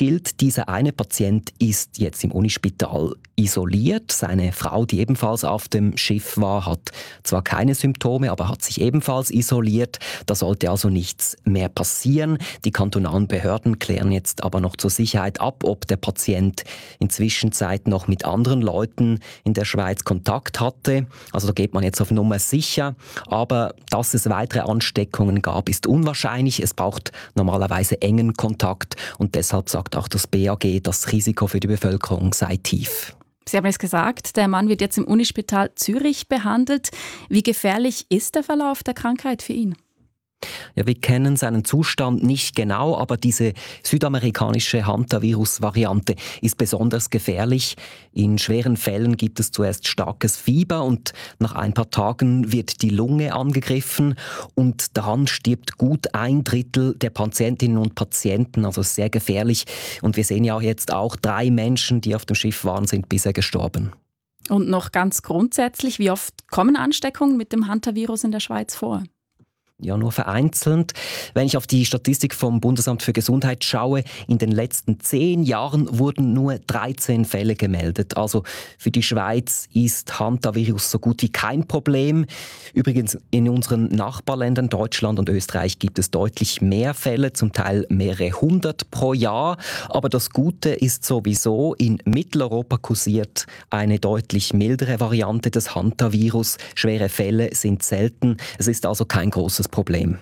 gilt, dieser eine Patient ist jetzt im Unispital isoliert. Seine Frau, die ebenfalls auf dem Schiff war, hat zwar keine Symptome, aber hat sich ebenfalls isoliert. Da sollte also nichts mehr passieren. Die kantonalen Behörden klären jetzt aber noch zur Sicherheit ab, ob der Patient inzwischen noch mit anderen Leuten in der Schweiz Kontakt hatte. Also da geht man jetzt auf Nummer sicher. Aber dass es weitere Ansteckungen gab, ist unwahrscheinlich. Es braucht normalerweise engen Kontakt und deshalb sagt auch das BAG, das Risiko für die Bevölkerung sei tief. Sie haben es gesagt, der Mann wird jetzt im Unispital Zürich behandelt. Wie gefährlich ist der Verlauf der Krankheit für ihn? Ja, wir kennen seinen Zustand nicht genau, aber diese südamerikanische Hantavirus-Variante ist besonders gefährlich. In schweren Fällen gibt es zuerst starkes Fieber und nach ein paar Tagen wird die Lunge angegriffen und daran stirbt gut 1/3 der Patientinnen und Patienten, also sehr gefährlich. Und wir sehen ja jetzt auch 3 Menschen, die auf dem Schiff waren, sind bisher gestorben. Und noch ganz grundsätzlich, wie oft kommen Ansteckungen mit dem Hantavirus in der Schweiz vor? Ja, nur vereinzelt. Wenn ich auf die Statistik vom Bundesamt für Gesundheit schaue, in den letzten 10 Jahren wurden nur 13 Fälle gemeldet. Also für die Schweiz ist Hantavirus so gut wie kein Problem. Übrigens in unseren Nachbarländern Deutschland und Österreich gibt es deutlich mehr Fälle, zum Teil mehrere 100 pro Jahr. Aber das Gute ist sowieso, in Mitteleuropa kursiert eine deutlich mildere Variante des Hantavirus. Schwere Fälle sind selten. Es ist also kein großes Problem.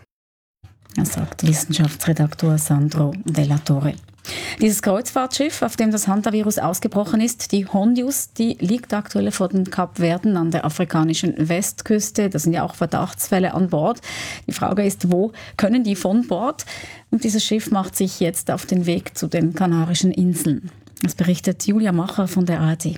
Das sagt Wissenschaftsredaktor Sandro Della Torre. Dieses Kreuzfahrtschiff, auf dem das Hantavirus ausgebrochen ist, die Hondius, die liegt aktuell vor den Kapverden an der afrikanischen Westküste. Da sind ja auch Verdachtsfälle an Bord. Die Frage ist, wo können die von Bord? Und dieses Schiff macht sich jetzt auf den Weg zu den Kanarischen Inseln. Das berichtet Julia Macher von der ARD.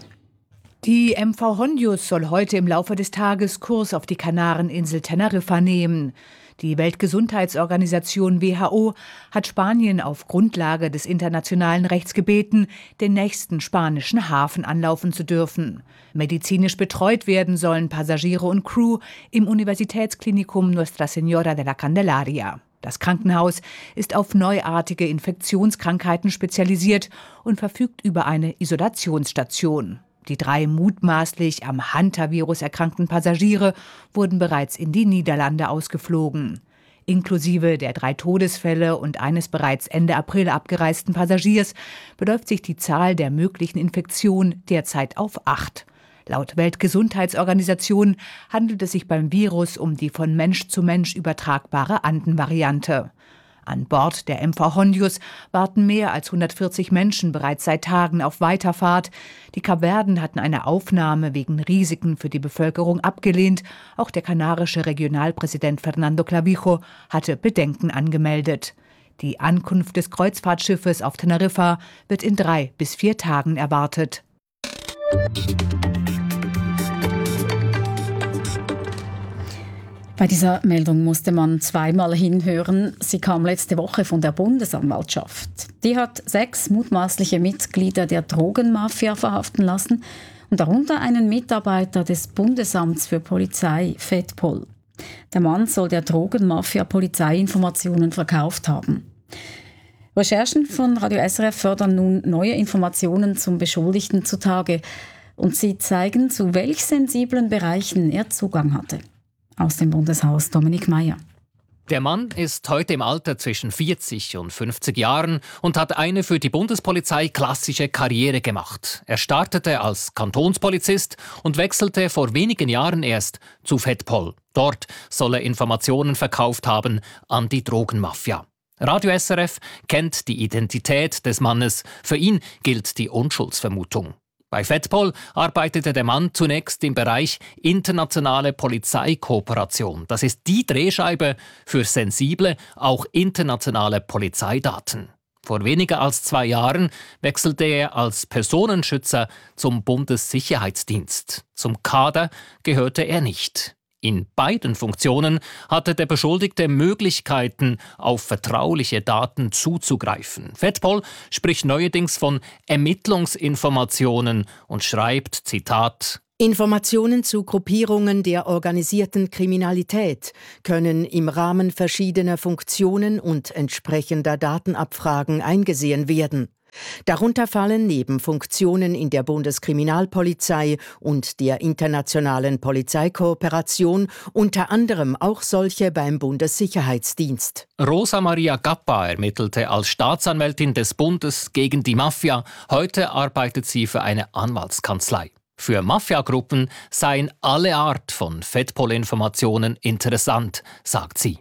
Die MV Hondius soll heute im Laufe des Tages Kurs auf die Kanareninsel Teneriffa nehmen. Die Weltgesundheitsorganisation WHO hat Spanien auf Grundlage des internationalen Rechts gebeten, den nächsten spanischen Hafen anlaufen zu dürfen. Medizinisch betreut werden sollen Passagiere und Crew im Universitätsklinikum Nuestra Señora de la Candelaria. Das Krankenhaus ist auf neuartige Infektionskrankheiten spezialisiert und verfügt über eine Isolationsstation. Die 3 mutmaßlich am Hantavirus erkrankten Passagiere wurden bereits in die Niederlande ausgeflogen. Inklusive der 3 Todesfälle und eines bereits Ende April abgereisten Passagiers beläuft sich die Zahl der möglichen Infektionen derzeit auf 8. Laut Weltgesundheitsorganisation handelt es sich beim Virus um die von Mensch zu Mensch übertragbare Anden-Variante. An Bord der MV Hondius warten mehr als 140 Menschen bereits seit Tagen auf Weiterfahrt. Die Kapverden hatten eine Aufnahme wegen Risiken für die Bevölkerung abgelehnt. Auch der kanarische Regionalpräsident Fernando Clavijo hatte Bedenken angemeldet. Die Ankunft des Kreuzfahrtschiffes auf Teneriffa wird in 3 bis 4 Tagen erwartet. Bei dieser Meldung musste man zweimal hinhören. Sie kam letzte Woche von der Bundesanwaltschaft. Die hat 6 mutmaßliche Mitglieder der Drogenmafia verhaften lassen und darunter einen Mitarbeiter des Bundesamts für Polizei, FEDPOL. Der Mann soll der Drogenmafia Polizeiinformationen verkauft haben. Recherchen von Radio SRF fördern nun neue Informationen zum Beschuldigten zutage und sie zeigen, zu welch sensiblen Bereichen er Zugang hatte. Aus dem Bundeshaus Dominik Meyer. Der Mann ist heute im Alter zwischen 40 und 50 Jahren und hat eine für die Bundespolizei klassische Karriere gemacht. Er startete als Kantonspolizist und wechselte vor wenigen Jahren erst zu FEDPOL. Dort soll er Informationen verkauft haben an die Drogenmafia. Radio SRF kennt die Identität des Mannes. Für ihn gilt die Unschuldsvermutung. Bei FEDPOL arbeitete der Mann zunächst im Bereich internationale Polizeikooperation. Das ist die Drehscheibe für sensible, auch internationale Polizeidaten. Vor weniger als 2 Jahren wechselte er als Personenschützer zum Bundessicherheitsdienst. Zum Kader gehörte er nicht. In beiden Funktionen hatte der Beschuldigte Möglichkeiten, auf vertrauliche Daten zuzugreifen. FEDPOL spricht neuerdings von Ermittlungsinformationen und schreibt, Zitat, Informationen zu Gruppierungen der organisierten Kriminalität können im Rahmen verschiedener Funktionen und entsprechender Datenabfragen eingesehen werden. Darunter fallen neben Funktionen in der Bundeskriminalpolizei und der internationalen Polizeikooperation unter anderem auch solche beim Bundessicherheitsdienst. Rosa Maria Gappa ermittelte als Staatsanwältin des Bundes gegen die Mafia. Heute arbeitet sie für eine Anwaltskanzlei. Für Mafiagruppen seien alle Art von Fedpol-Informationen interessant, sagt sie.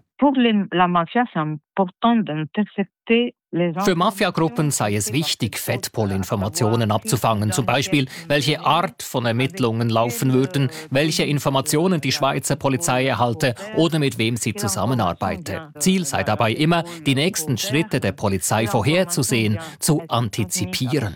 Für Mafiagruppen sei es wichtig, Fedpol-Informationen abzufangen, zum Beispiel, welche Art von Ermittlungen laufen würden, welche Informationen die Schweizer Polizei erhalte oder mit wem sie zusammenarbeite. Ziel sei dabei immer, die nächsten Schritte der Polizei vorherzusehen, zu antizipieren.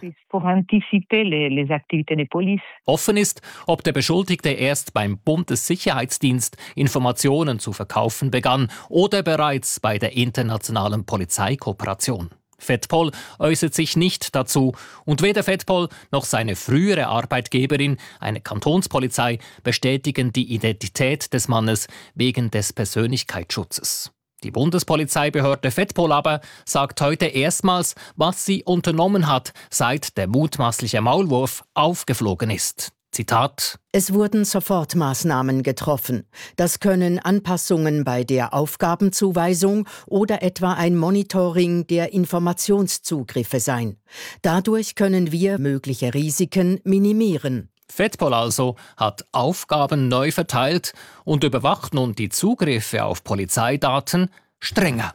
Offen ist, ob der Beschuldigte erst beim Bundessicherheitsdienst Informationen zu verkaufen begann oder bereits bei der internationalen Polizeikooperation. Fedpol äußert sich nicht dazu und weder Fedpol noch seine frühere Arbeitgeberin, eine Kantonspolizei, bestätigen die Identität des Mannes wegen des Persönlichkeitsschutzes. Die Bundespolizeibehörde Fedpol aber sagt heute erstmals, was sie unternommen hat, seit der mutmaßliche Maulwurf aufgeflogen ist. Zitat: Es wurden Sofortmaßnahmen getroffen. Das können Anpassungen bei der Aufgabenzuweisung oder etwa ein Monitoring der Informationszugriffe sein. Dadurch können wir mögliche Risiken minimieren. Fedpol also hat Aufgaben neu verteilt und überwacht nun die Zugriffe auf Polizeidaten strenger.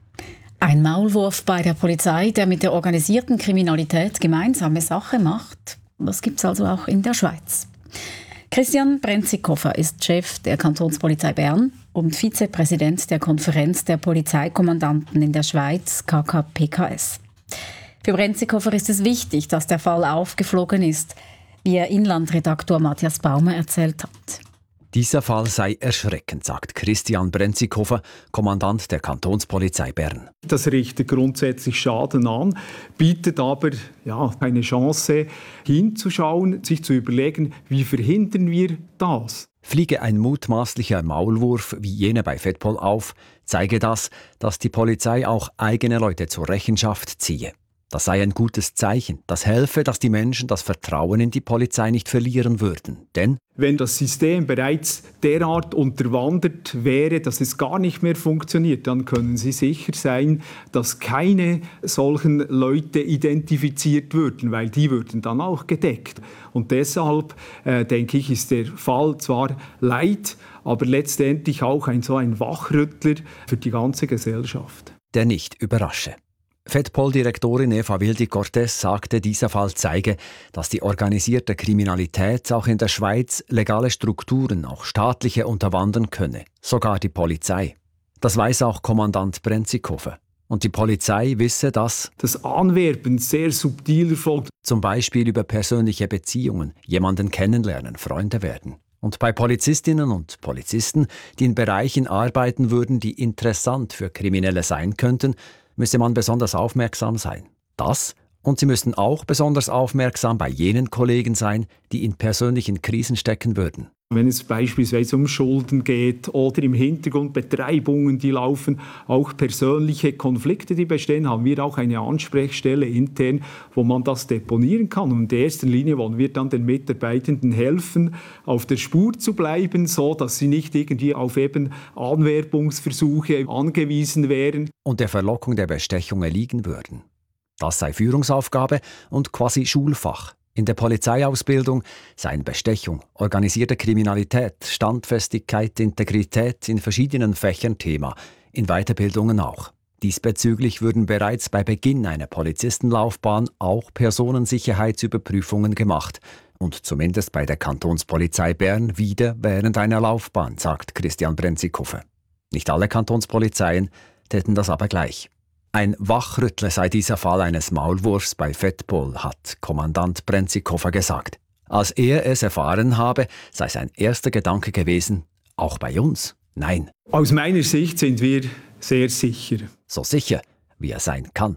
Ein Maulwurf bei der Polizei, der mit der organisierten Kriminalität gemeinsame Sache macht. Das gibt es also auch in der Schweiz. Christian Brenzikofer ist Chef der Kantonspolizei Bern und Vizepräsident der Konferenz der Polizeikommandanten in der Schweiz, KKPKS. Für Brenzikofer ist es wichtig, dass der Fall aufgeflogen ist, wie er Inlandredaktor Matthias Baumer erzählt hat. Dieser Fall sei erschreckend, sagt Christian Brenzikofer, Kommandant der Kantonspolizei Bern. Das richtet grundsätzlich Schaden an, bietet aber eine Chance hinzuschauen, sich zu überlegen, wie verhindern wir das? Fliege ein mutmaßlicher Maulwurf wie jener bei Fedpol auf, zeige das, dass die Polizei auch eigene Leute zur Rechenschaft ziehe. Das sei ein gutes Zeichen. Das helfe, dass die Menschen das Vertrauen in die Polizei nicht verlieren würden. Denn wenn das System bereits derart unterwandert wäre, dass es gar nicht mehr funktioniert, dann können Sie sicher sein, dass keine solchen Leute identifiziert würden, weil die würden dann auch gedeckt. Und deshalb, denke ich, ist der Fall zwar Leid, aber letztendlich auch ein Wachrüttler für die ganze Gesellschaft. Der nicht überrasche. Fedpol-Direktorin Eva Wildi-Cortés sagte, dieser Fall zeige, dass die organisierte Kriminalität auch in der Schweiz legale Strukturen, auch staatliche, unterwandern könne. Sogar die Polizei. Das weiß auch Kommandant Brenzikofer. Und die Polizei wisse, dass das Anwerben sehr subtil erfolgt. Zum Beispiel über persönliche Beziehungen, jemanden kennenlernen, Freunde werden. Und bei Polizistinnen und Polizisten, die in Bereichen arbeiten würden, die interessant für Kriminelle sein könnten, müsse man besonders aufmerksam sein. Das, und sie müssten auch besonders aufmerksam bei jenen Kollegen sein, die in persönlichen Krisen stecken würden. Wenn es beispielsweise um Schulden geht oder im Hintergrund Betreibungen, die laufen, auch persönliche Konflikte, die bestehen, haben wir auch eine Ansprechstelle intern, wo man das deponieren kann. Und in erster Linie wollen wir dann den Mitarbeitenden helfen, auf der Spur zu bleiben, so dass sie nicht irgendwie auf eben Anwerbungsversuche angewiesen wären. Und der Verlockung der Bestechung erliegen würden. Das sei Führungsaufgabe und quasi Schulfach. In der Polizeiausbildung seien Bestechung, organisierte Kriminalität, Standfestigkeit, Integrität in verschiedenen Fächern Thema, in Weiterbildungen auch. Diesbezüglich würden bereits bei Beginn einer Polizistenlaufbahn auch Personensicherheitsüberprüfungen gemacht. Und zumindest bei der Kantonspolizei Bern wieder während einer Laufbahn, sagt Christian Brenzikofer. Nicht alle Kantonspolizeien täten das aber gleich. Ein Wachrüttler sei dieser Fall eines Maulwurfs bei Fedpol, hat Kommandant Brenzikofer gesagt. Als er es erfahren habe, sei sein erster Gedanke gewesen, auch bei uns? Nein. Aus meiner Sicht sind wir sehr sicher. So sicher, wie er sein kann.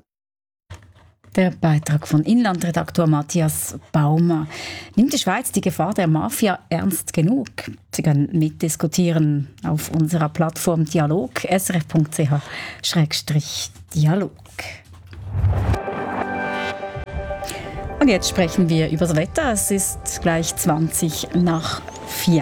Der Beitrag von Inlandredaktor Matthias Baumer. Nimmt die Schweiz die Gefahr der Mafia ernst genug? Sie können mitdiskutieren auf unserer Plattform Dialog, srf.ch/dialog. Und jetzt sprechen wir über das Wetter. Es ist gleich 20:04.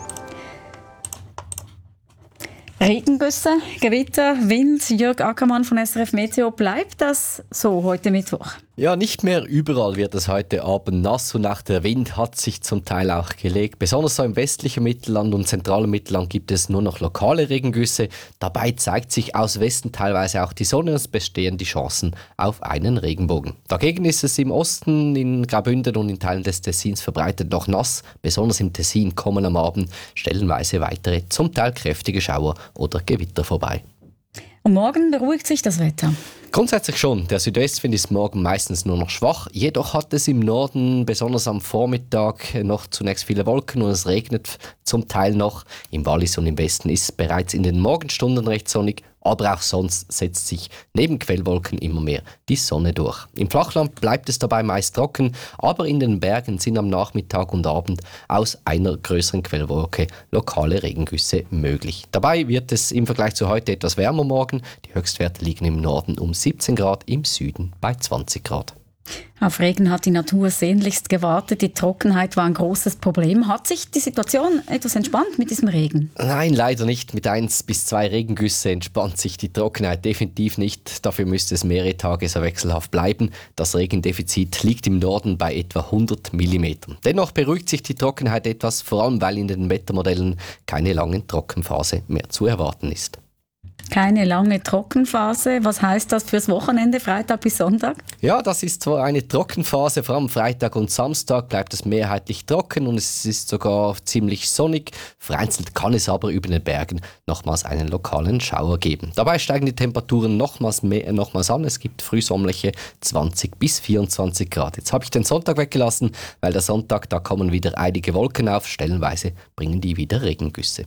Regengüsse, Gewitter, Wind. Jörg Ackermann von SRF Meteo. Bleibt das so heute Mittwoch? Ja, nicht mehr überall wird es heute Abend nass und auch der Wind hat sich zum Teil auch gelegt. Besonders so im westlichen Mittelland und zentralen Mittelland gibt es nur noch lokale Regengüsse. Dabei zeigt sich aus Westen teilweise auch die Sonne und es bestehen die Chancen auf einen Regenbogen. Dagegen ist es im Osten, in Graubünden und in Teilen des Tessins verbreitet noch nass. Besonders im Tessin kommen am Abend stellenweise weitere, zum Teil kräftige Schauer oder Gewitter vorbei. Und morgen beruhigt sich das Wetter? Grundsätzlich schon. Der Südwestwind ist morgen meistens nur noch schwach. Jedoch hat es im Norden, besonders am Vormittag, noch zunächst viele Wolken und es regnet zum Teil noch. Im Wallis und im Westen ist es bereits in den Morgenstunden recht sonnig. Aber auch sonst setzt sich neben Quellwolken immer mehr die Sonne durch. Im Flachland bleibt es dabei meist trocken, aber in den Bergen sind am Nachmittag und Abend aus einer größeren Quellwolke lokale Regengüsse möglich. Dabei wird es im Vergleich zu heute etwas wärmer morgen. Die Höchstwerte liegen im Norden um 17 Grad, im Süden bei 20 Grad. Auf Regen hat die Natur sehnlichst gewartet. Die Trockenheit war ein großes Problem. Hat sich die Situation etwas entspannt mit diesem Regen? Nein, leider nicht. Mit 1 bis 2 Regengüsse entspannt sich die Trockenheit definitiv nicht. Dafür müsste es mehrere Tage so wechselhaft bleiben. Das Regendefizit liegt im Norden bei etwa 100 mm. Dennoch beruhigt sich die Trockenheit etwas, vor allem weil in den Wettermodellen keine lange Trockenphase mehr zu erwarten ist. Keine lange Trockenphase. Was heißt das fürs Wochenende, Freitag bis Sonntag? Ja, das ist zwar eine Trockenphase, vor allem Freitag und Samstag bleibt es mehrheitlich trocken und es ist sogar ziemlich sonnig. Vereinzelt kann es aber über den Bergen nochmals einen lokalen Schauer geben. Dabei steigen die Temperaturen nochmals an. Es gibt frühsommerliche 20 bis 24 Grad. Jetzt habe ich den Sonntag weggelassen, weil der Sonntag, da kommen wieder einige Wolken auf. Stellenweise bringen die wieder Regengüsse.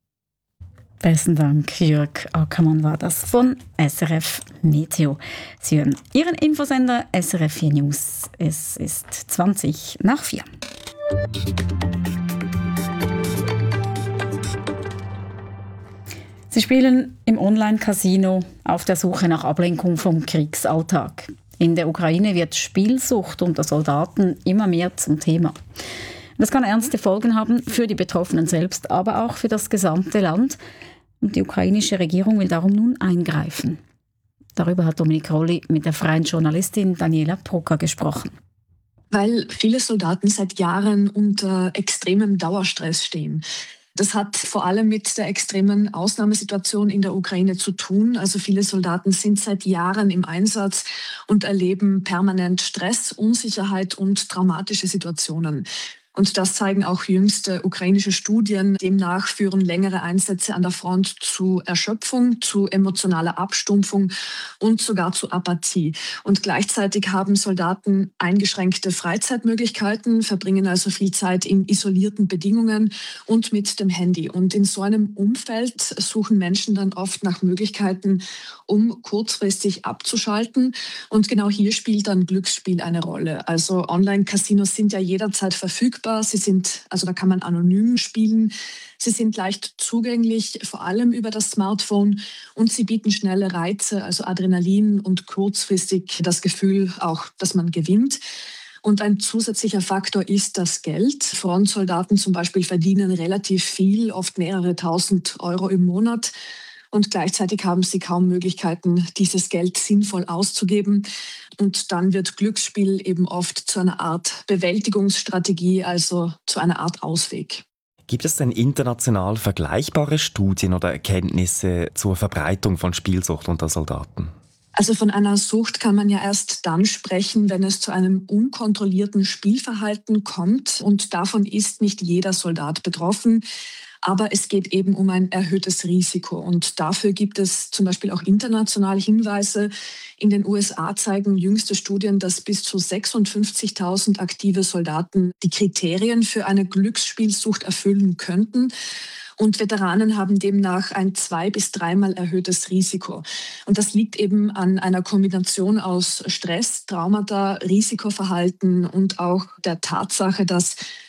Besten Dank, Jörg Ackermann war das von SRF Meteo. Sie hören Ihren Infosender SRF 4 News. Es ist 4:20. Sie spielen im Online-Casino auf der Suche nach Ablenkung vom Kriegsalltag. In der Ukraine wird Spielsucht unter Soldaten immer mehr zum Thema. Das kann ernste Folgen haben für die Betroffenen selbst, aber auch für das gesamte Land. Und die ukrainische Regierung will darum nun eingreifen. Darüber hat Dominik Rolli mit der freien Journalistin Daniela Proka gesprochen. Weil viele Soldaten seit Jahren unter extremem Dauerstress stehen. Das hat vor allem mit der extremen Ausnahmesituation in der Ukraine zu tun. Also viele Soldaten sind seit Jahren im Einsatz und erleben permanent Stress, Unsicherheit und traumatische Situationen. Und das zeigen auch jüngste ukrainische Studien. Demnach führen längere Einsätze an der Front zu Erschöpfung, zu emotionaler Abstumpfung und sogar zu Apathie. Und gleichzeitig haben Soldaten eingeschränkte Freizeitmöglichkeiten, verbringen also viel Zeit in isolierten Bedingungen und mit dem Handy. Und in so einem Umfeld suchen Menschen dann oft nach Möglichkeiten, um kurzfristig abzuschalten. Und genau hier spielt dann Glücksspiel eine Rolle. Also Online-Casinos sind ja jederzeit verfügbar. Da kann man anonym spielen. Sie sind leicht zugänglich, vor allem über das Smartphone, und sie bieten schnelle Reize, also Adrenalin und kurzfristig das Gefühl auch, dass man gewinnt. Und ein zusätzlicher Faktor ist das Geld. Frontsoldaten zum Beispiel verdienen relativ viel, oft mehrere tausend Euro im Monat. Und gleichzeitig haben sie kaum Möglichkeiten, dieses Geld sinnvoll auszugeben. Und dann wird Glücksspiel eben oft zu einer Art Bewältigungsstrategie, also zu einer Art Ausweg. Gibt es denn international vergleichbare Studien oder Erkenntnisse zur Verbreitung von Spielsucht unter Soldaten? Also von einer Sucht kann man ja erst dann sprechen, wenn es zu einem unkontrollierten Spielverhalten kommt. Und davon ist nicht jeder Soldat betroffen. Aber es geht eben um ein erhöhtes Risiko. Und dafür gibt es zum Beispiel auch international Hinweise. In den USA zeigen jüngste Studien, dass bis zu 56.000 aktive Soldaten die Kriterien für eine Glücksspielsucht erfüllen könnten. Und Veteranen haben demnach ein 2- bis 3-mal erhöhtes Risiko. Und das liegt eben an einer Kombination aus Stress, Traumata, Risikoverhalten und auch der Tatsache, dass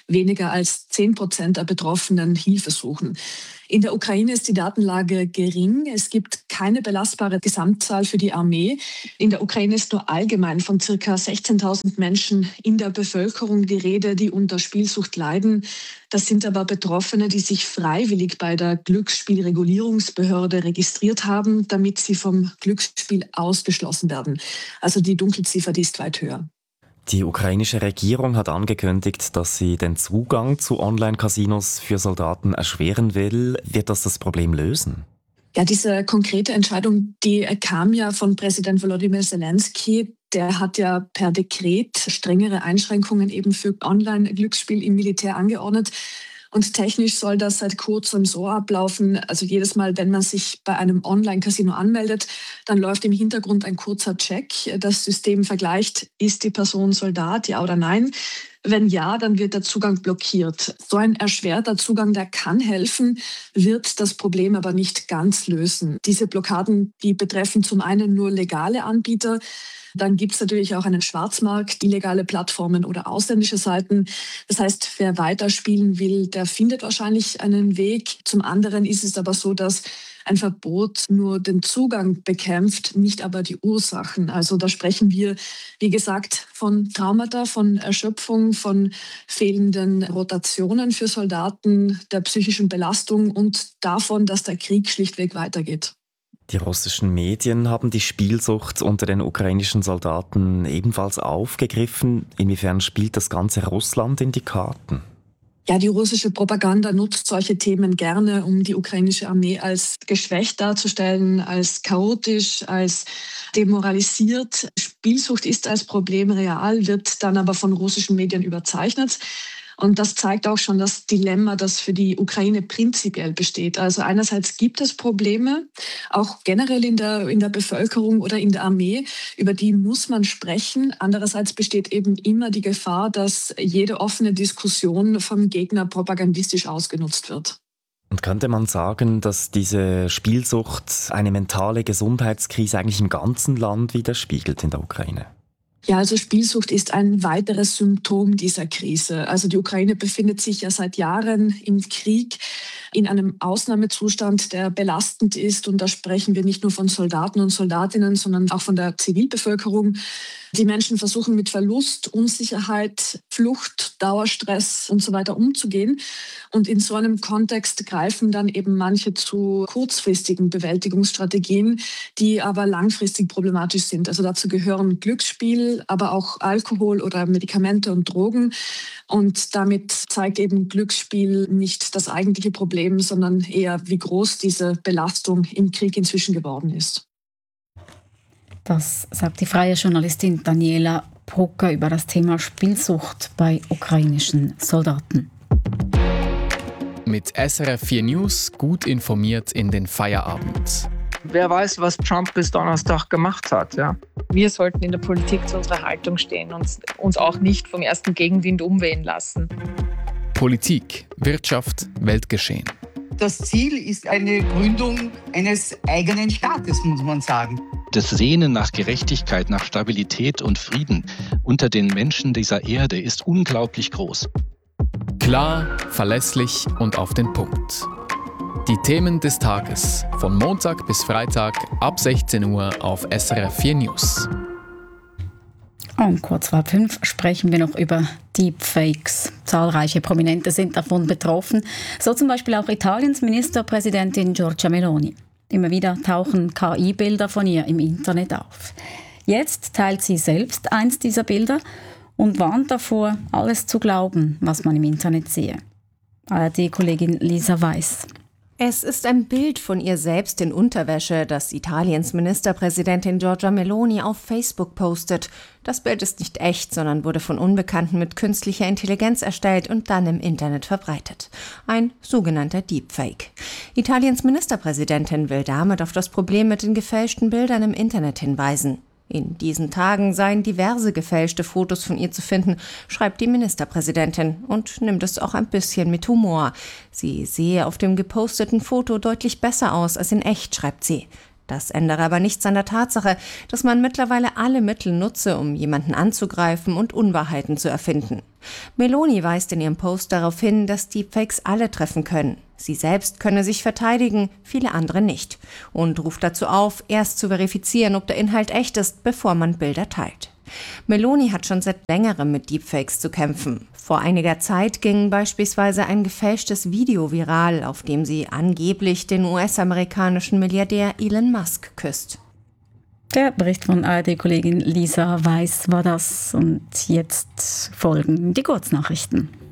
weniger als 10% der Betroffenen Hilfe suchen. In der Ukraine ist die Datenlage gering. Es gibt keine belastbare Gesamtzahl für die Armee. In der Ukraine ist nur allgemein von ca. 16.000 Menschen in der Bevölkerung die Rede, die unter Spielsucht leiden. Das sind aber Betroffene, die sich freiwillig bei der Glücksspielregulierungsbehörde registriert haben, damit sie vom Glücksspiel ausgeschlossen werden. Also die Dunkelziffer, die ist weit höher. Die ukrainische Regierung hat angekündigt, dass sie den Zugang zu Online-Casinos für Soldaten erschweren will. Wird das Problem lösen? Ja, diese konkrete Entscheidung, die kam ja von Präsident Volodymyr Zelensky. Der hat ja per Dekret strengere Einschränkungen eben für Online-Glücksspiel im Militär angeordnet. Und technisch soll das seit kurzem so ablaufen, also jedes Mal, wenn man sich bei einem Online-Casino anmeldet, dann läuft im Hintergrund ein kurzer Check. Das System vergleicht, ist die Person Soldat, ja oder nein. Wenn ja, dann wird der Zugang blockiert. So ein erschwerter Zugang, der kann helfen, wird das Problem aber nicht ganz lösen. Diese Blockaden, die betreffen zum einen nur legale Anbieter. Dann gibt es natürlich auch einen Schwarzmarkt, illegale Plattformen oder ausländische Seiten. Das heißt, wer weiterspielen will, der findet wahrscheinlich einen Weg. Zum anderen ist es aber so, dass ein Verbot nur den Zugang bekämpft, nicht aber die Ursachen. Also da sprechen wir, wie gesagt, von Traumata, von Erschöpfung, von fehlenden Rotationen für Soldaten, der psychischen Belastung und davon, dass der Krieg schlichtweg weitergeht. Die russischen Medien haben die Spielsucht unter den ukrainischen Soldaten ebenfalls aufgegriffen. Inwiefern spielt das ganze Russland in die Karten? Ja, die russische Propaganda nutzt solche Themen gerne, um die ukrainische Armee als geschwächt darzustellen, als chaotisch, als demoralisiert. Spielsucht ist als Problem real, wird dann aber von russischen Medien überzeichnet. Und das zeigt auch schon das Dilemma, das für die Ukraine prinzipiell besteht. Also einerseits gibt es Probleme, auch generell in der Bevölkerung oder in der Armee, über die muss man sprechen. Andererseits besteht eben immer die Gefahr, dass jede offene Diskussion vom Gegner propagandistisch ausgenutzt wird. Und könnte man sagen, dass diese Spielsucht eine mentale Gesundheitskrise eigentlich im ganzen Land widerspiegelt in der Ukraine? Ja, also Spielsucht ist ein weiteres Symptom dieser Krise. Also die Ukraine befindet sich ja seit Jahren im Krieg, in einem Ausnahmezustand, der belastend ist. Und da sprechen wir nicht nur von Soldaten und Soldatinnen, sondern auch von der Zivilbevölkerung. Die Menschen versuchen mit Verlust, Unsicherheit, Flucht, Dauerstress und so weiter umzugehen. Und in so einem Kontext greifen dann eben manche zu kurzfristigen Bewältigungsstrategien, die aber langfristig problematisch sind. Also dazu gehören Glücksspiel, aber auch Alkohol oder Medikamente und Drogen. Und damit zeigt eben Glücksspiel nicht das eigentliche Problem, sondern eher, wie groß diese Belastung im Krieg inzwischen geworden ist. Das sagt die freie Journalistin Daniela Brucker über das Thema Spielsucht bei ukrainischen Soldaten. Mit SRF 4 News gut informiert in den Feierabend. Wer weiß, was Trump bis Donnerstag gemacht hat, ja. Wir sollten in der Politik zu unserer Haltung stehen und uns auch nicht vom ersten Gegenwind umwehen lassen. Politik, Wirtschaft, Weltgeschehen. Das Ziel ist eine Gründung eines eigenen Staates, muss man sagen. Das Sehnen nach Gerechtigkeit, nach Stabilität und Frieden unter den Menschen dieser Erde ist unglaublich groß. Klar, verlässlich und auf den Punkt. Die Themen des Tages von Montag bis Freitag ab 16 Uhr auf SRF 4 News. Um kurz vor 5 sprechen wir noch über Deepfakes. Zahlreiche Prominente sind davon betroffen, so zum Beispiel auch Italiens Ministerpräsidentin Giorgia Meloni. Immer wieder tauchen KI-Bilder von ihr im Internet auf. Jetzt teilt sie selbst eins dieser Bilder und warnt davor, alles zu glauben, was man im Internet sehe. ARD-Kollegin Lisa Weiss. Es ist ein Bild von ihr selbst in Unterwäsche, das Italiens Ministerpräsidentin Giorgia Meloni auf Facebook postet. Das Bild ist nicht echt, sondern wurde von Unbekannten mit künstlicher Intelligenz erstellt und dann im Internet verbreitet. Ein sogenannter Deepfake. Italiens Ministerpräsidentin will damit auf das Problem mit den gefälschten Bildern im Internet hinweisen. In diesen Tagen seien diverse gefälschte Fotos von ihr zu finden, schreibt die Ministerpräsidentin und nimmt es auch ein bisschen mit Humor. Sie sehe auf dem geposteten Foto deutlich besser aus als in echt, schreibt sie. Das ändere aber nichts an der Tatsache, dass man mittlerweile alle Mittel nutze, um jemanden anzugreifen und Unwahrheiten zu erfinden. Meloni weist in ihrem Post darauf hin, dass Deepfakes alle treffen können. Sie selbst könne sich verteidigen, viele andere nicht. Und ruft dazu auf, erst zu verifizieren, ob der Inhalt echt ist, bevor man Bilder teilt. Meloni hat schon seit längerem mit Deepfakes zu kämpfen. Vor einiger Zeit ging beispielsweise ein gefälschtes Video viral, auf dem sie angeblich den US-amerikanischen Milliardär Elon Musk küsst. Der Bericht von ARD-Kollegin Lisa Weiß war das. Und jetzt folgen die Kurznachrichten.